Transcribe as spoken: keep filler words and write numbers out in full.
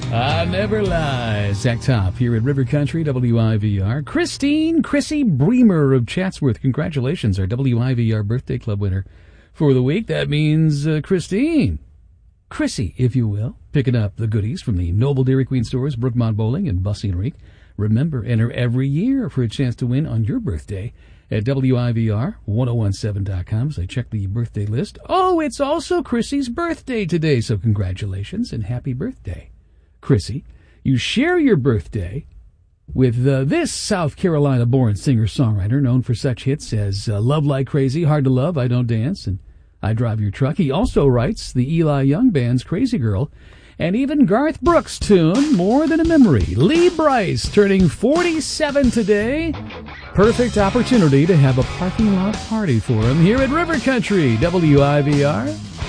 I never lie. Zach Top here at River Country, W I V R. Christine Chrissy Bremer of Chatsworth. Congratulations, our W I V R Birthday Club winner for the week. That means uh, Christine. Chrissy, if you will, picking up the goodies from the Noble Dairy Queen stores, Brookmont Bowling and Bussy and Reek. Remember, enter every year for a chance to win on your birthday at W I V R ten seventeen dot com as I check the birthday list. Oh, it's also Chrissy's birthday today, so congratulations and happy birthday, Chrissy. You share your birthday with uh, this South Carolina-born singer-songwriter known for such hits as uh, Love Like Crazy, Hard to Love, I Don't Dance, and I Drive Your Truck. He also writes the Eli Young Band's Crazy Girl, and even Garth Brooks' tune, More Than a Memory. Lee Brice, turning forty-seven today. Perfect opportunity to have a parking lot party for him here at River Country, W I V R.